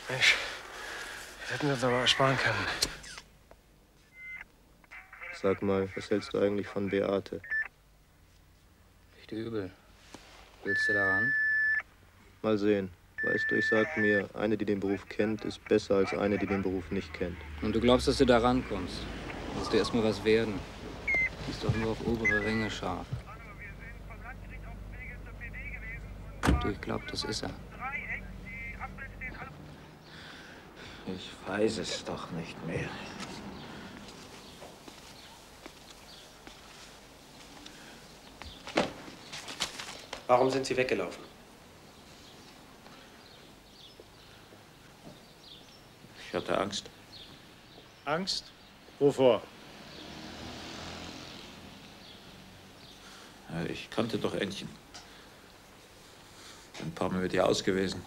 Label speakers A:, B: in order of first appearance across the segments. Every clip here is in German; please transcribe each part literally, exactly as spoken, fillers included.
A: Mensch, das hätten wir uns aber ersparen können.
B: Sag mal, was hältst du eigentlich von Beate?
C: Nicht übel. Willst du daran?
B: Mal sehen. Weißt du, ich sag mir, eine, die den Beruf kennt, ist besser als eine, die den Beruf nicht kennt.
C: Und du glaubst, dass du da rankommst? Musst du erst mal was werden. Bist doch nur auf obere Ränge scharf. Du, ich glaub, das ist er.
D: Ich weiß es doch nicht mehr.
A: Warum sind Sie weggelaufen?
D: Ich hatte Angst.
E: Angst? Wovor?
D: Ich kannte doch Entchen. Ein paar Mal mit ihr aus gewesen.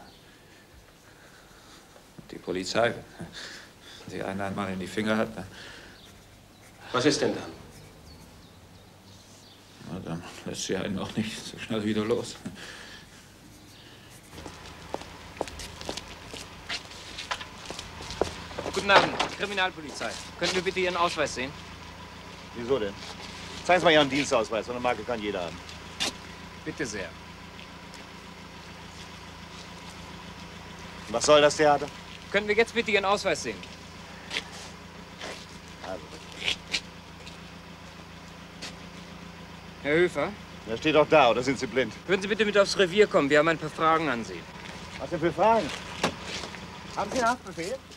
D: Und die Polizei, wenn sie einen einmal in die Finger hat.
A: Was ist denn dann?
D: Na, dann lässt sie einen auch nicht so schnell wieder los.
C: Guten Abend, Kriminalpolizei. Könnten wir bitte Ihren Ausweis sehen?
E: Wieso denn? Zeigen Sie mal Ihren Dienstausweis, so eine Marke kann jeder haben.
C: Bitte sehr.
E: Was soll das Theater?
C: Könnten wir jetzt bitte Ihren Ausweis sehen?
E: Also.
C: Herr Höfer,
E: Der steht doch da, oder sind Sie blind?
C: würden Sie bitte mit aufs Revier kommen? Wir haben ein paar Fragen an Sie.
E: Was denn für Fragen? Haben Sie einen Haftbefehl?